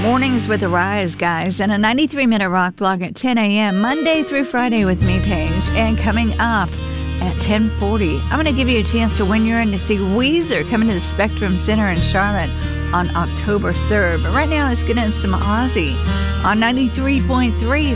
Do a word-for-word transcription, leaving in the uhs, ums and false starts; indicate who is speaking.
Speaker 1: Mornings with Arise, guys, and a ninety-three minute rock block at ten a.m. Monday through Friday with me, Paige. And coming up at ten forty, I'm going to give you a chance to win your in to see Weezer coming to the Spectrum Center in Charlotte on October third. But right now, let's get into some Ozzy on ninety-three point three.